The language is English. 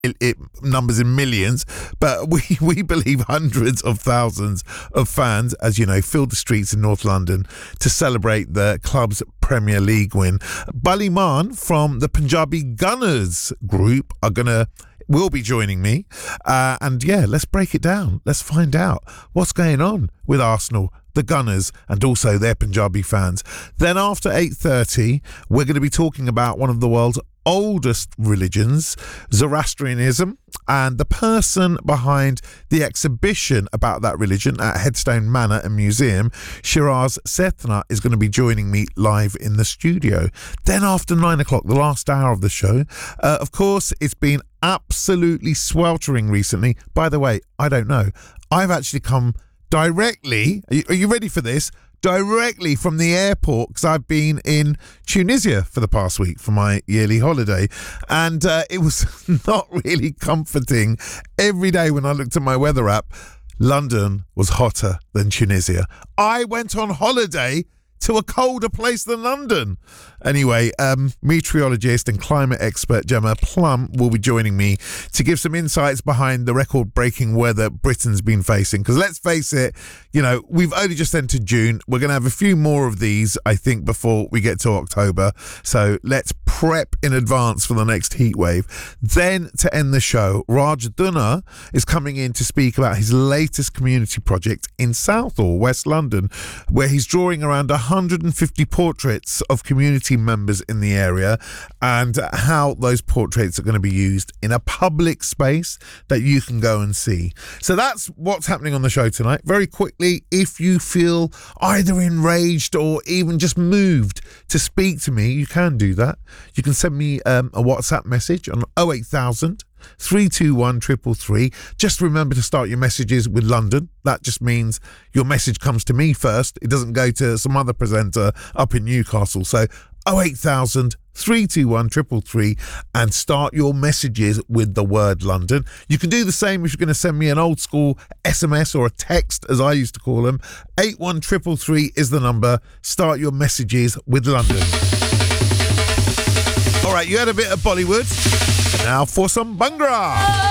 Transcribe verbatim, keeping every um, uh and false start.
it, it numbers in millions, but we, we believe hundreds of thousands of fans, as you know, filled the streets in North London to celebrate the club's Premier League win. Bali Maan from the Punjabi Gunners group are going to will be joining me. Uh, and yeah, let's break it down. Let's find out what's going on with Arsenal, the Gunners, and also their Punjabi fans. Then after eight thirty, we're going to be talking about one of the world's oldest religions, Zoroastrianism, and the person behind the exhibition about that religion at Headstone Manor and Museum, Shiraz Sethna, is going to be joining me live in the studio. Then after nine o'clock, the last hour of the show, uh, of course, it's been absolutely sweltering recently. By the way, I don't know. I've actually come directly, are you, are you ready for this? Directly from the airport, because I've been in Tunisia for the past week for my yearly holiday, and uh, it was not really comforting. Every day when I looked at my weather app, London was hotter than Tunisia. I went on holiday to a colder place than London. Anyway, um, meteorologist and climate expert Gemma Plum will be joining me to give some insights behind the record-breaking weather Britain's been facing. Because let's face it, you know, we've only just entered June. We're going to have a few more of these, I think, before we get to October. So let's prep in advance for the next heat wave. Then, to end the show, Raj Dunna is coming in to speak about his latest community project in Southall, West London, where he's drawing around one hundred fifty portraits of community members in the area and how those portraits are going to be used in a public space that you can go and see. So that's what's happening on the show tonight. Very quickly, if you feel either enraged or even just moved to speak to me, you can do that. You can send me um, a WhatsApp message on oh eight thousand, three two one, three three three. Just remember to start your messages with London. That just means your message comes to me first. It doesn't go to some other presenter up in Newcastle. So oh eight thousand, three two one, three three three and start your messages with the word London. You can do the same if you're going to send me an old school S M S or a text, as I used to call them. eight one three three three is the number. Start your messages with London. All right, you had a bit of Bollywood. Now for some Bhangra.